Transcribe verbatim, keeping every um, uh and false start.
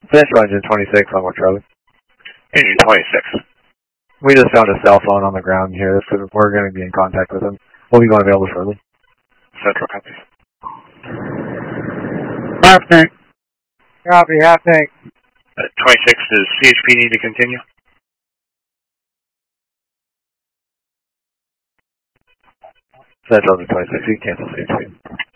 Central Engine twenty-six, Longwood Charlie. Engine twenty-six. We just found a cell phone on the ground here, so we're going to be in contact with him. We'll be going available shortly. Central copies. Half tank. Copy, half tank. Uh, twenty-six, does C H P need to continue? Central Engine twenty-six, you can cancel C H P.